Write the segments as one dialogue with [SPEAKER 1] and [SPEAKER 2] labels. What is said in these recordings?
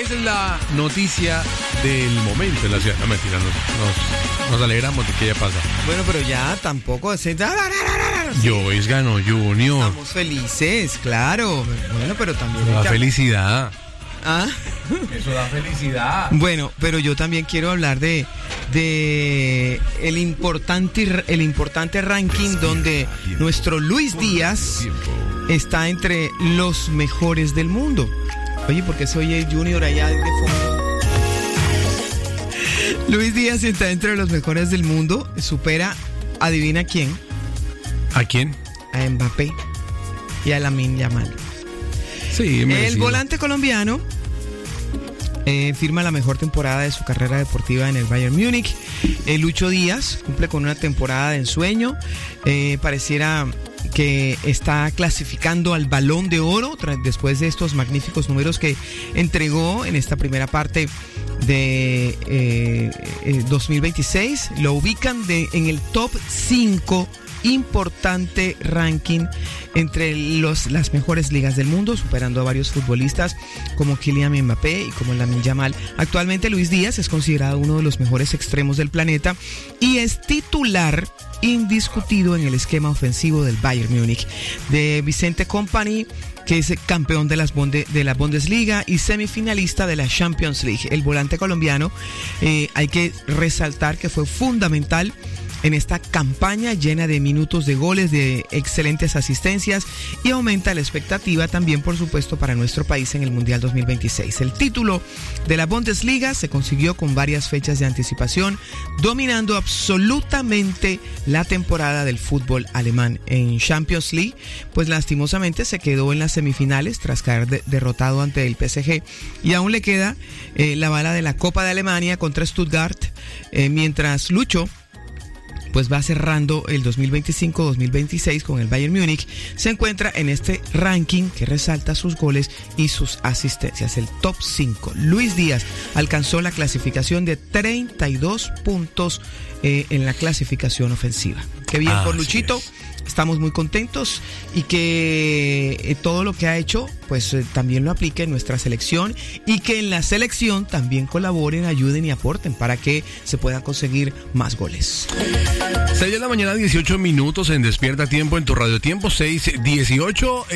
[SPEAKER 1] Esa es la noticia del momento en la ciudad. No, mentira, nos alegramos de que haya pasado.
[SPEAKER 2] Bueno, pero ya tampoco se da.
[SPEAKER 1] Joyce ganó Junior.
[SPEAKER 2] Estamos felices, claro. Bueno, pero también
[SPEAKER 1] Eso da felicidad.
[SPEAKER 2] ¿Ah?
[SPEAKER 1] Eso da felicidad.
[SPEAKER 2] Bueno, pero yo también quiero hablar de el importante ranking donde nuestro Luis Díaz está entre los mejores del mundo. Oye, ¿por qué se oye Junior allá de fondo? Luis Díaz está entre los mejores del mundo. Supera, adivina quién.
[SPEAKER 1] ¿A quién?
[SPEAKER 2] A Mbappé y a Lamine Yamal.
[SPEAKER 1] Sí, merecido.
[SPEAKER 2] El volante colombiano firma la mejor temporada de su carrera deportiva en el Bayern Múnich. Lucho Díaz cumple con una temporada de ensueño. Pareciera que está clasificando al Balón de Oro después de estos magníficos números que entregó en esta primera parte de 2026. Lo ubican en el top 5. Importante ranking entre las mejores ligas del mundo, superando a varios futbolistas como Kylian Mbappé y como Lamine Yamal. Actualmente Luis Díaz es considerado uno de los mejores extremos del planeta y es titular indiscutido en el esquema ofensivo del Bayern Múnich. De Vicente Kompany, que es campeón de la Bundesliga y semifinalista de la Champions League. El volante colombiano, hay que resaltar que fue fundamental en esta campaña llena de minutos de goles, de excelentes asistencias, y aumenta la expectativa también, por supuesto, para nuestro país en el Mundial 2026. El título de la Bundesliga se consiguió con varias fechas de anticipación, dominando absolutamente la temporada del fútbol alemán. En Champions League, pues lastimosamente se quedó en las semifinales tras caer derrotado ante el PSG, y aún le queda la bala de la Copa de Alemania contra Stuttgart, mientras Lucho pues va cerrando el 2025-2026 con el Bayern Múnich. Se encuentra en este ranking que resalta sus goles y sus asistencias, el top 5. Luis Díaz alcanzó la clasificación de 32 puntos en la clasificación ofensiva. Qué bien por Luchito. Estamos muy contentos y que todo lo que ha hecho pues también lo aplique en nuestra selección, y que en la selección también colaboren, ayuden y aporten para que se puedan conseguir más goles.
[SPEAKER 1] 6 de la mañana, 18 minutos en Despierta Tiempo en tu Radio Tiempo, 6:18.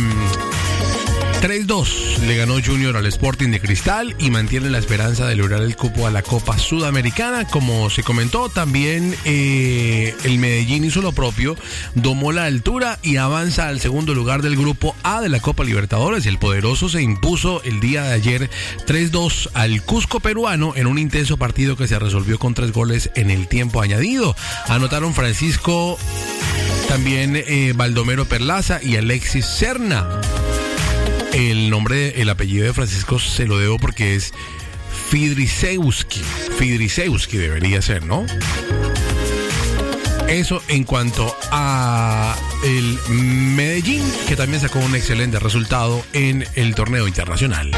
[SPEAKER 1] 3-2 le ganó Junior al Sporting de Cristal y mantiene la esperanza de lograr el cupo a la Copa Sudamericana. Como se comentó, también el Medellín hizo lo propio, domó la altura y avanza al segundo lugar del grupo A de la Copa Libertadores. El poderoso se impuso el día de ayer 3-2 al Cusco peruano en un intenso partido que se resolvió con 3 goles en el tiempo añadido. Anotaron Francisco, también Baldomero Perlaza y Alexis Serna. El apellido de Francisco se lo debo porque es Fidrisewski debería ser, ¿no? Eso en cuanto a el Medellín, que también sacó un excelente resultado en el torneo internacional.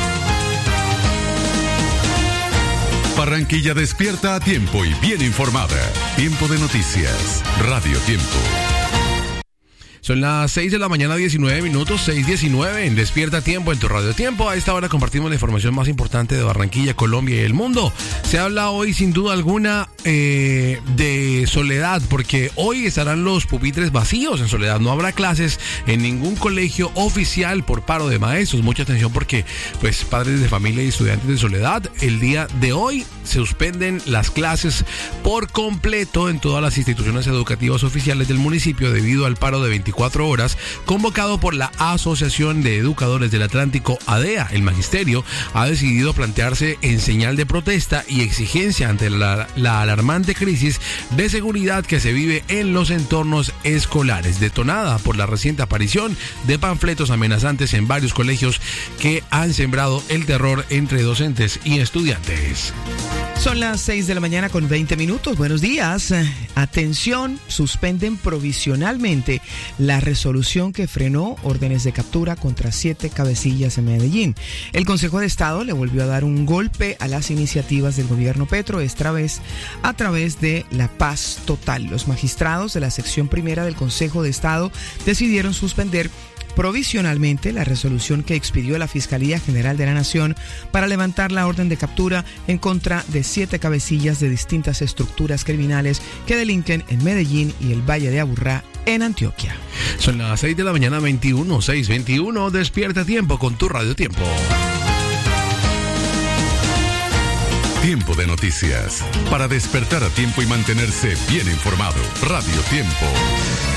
[SPEAKER 3] Barranquilla despierta a tiempo y bien informada. Tiempo de noticias. Radio Tiempo.
[SPEAKER 1] Son las 6 de la mañana, 19 minutos, 6:19 en Despierta Tiempo en tu Radio Tiempo. A esta hora compartimos la información más importante de Barranquilla, Colombia y el mundo. Se habla hoy sin duda alguna de Soledad, porque hoy estarán los pupitres vacíos en Soledad. No habrá clases en ningún colegio oficial por paro de maestros. Mucha atención porque pues padres de familia y estudiantes de Soledad, el día de hoy se suspenden las clases por completo en todas las instituciones educativas oficiales del municipio debido al paro de 24 horas convocado por la Asociación de Educadores del Atlántico, ADEA. El magisterio ha decidido plantearse en señal de protesta y exigencia ante la alarmante crisis de seguridad que se vive en los entornos escolares, detonada por la reciente aparición de panfletos amenazantes en varios colegios que han sembrado el terror entre docentes y estudiantes.
[SPEAKER 2] Son las 6 de la mañana con 20 minutos. Buenos días. Atención, suspenden provisionalmente la resolución que frenó órdenes de captura contra 7 cabecillas en Medellín. El Consejo de Estado le volvió a dar un golpe a las iniciativas del gobierno Petro, esta vez a través de la paz total. Los magistrados de la sección primera del Consejo de Estado decidieron suspender provisionalmente la resolución que expidió la Fiscalía General de la Nación para levantar la orden de captura en contra de 7 cabecillas de distintas estructuras criminales que delinquen en Medellín y el Valle de Aburrá, en Antioquia.
[SPEAKER 1] Son las 6 de la mañana 21, 6:21. Despierta a tiempo con tu Radio Tiempo.
[SPEAKER 3] Tiempo de noticias. Para despertar a tiempo y mantenerse bien informado. Radio Tiempo.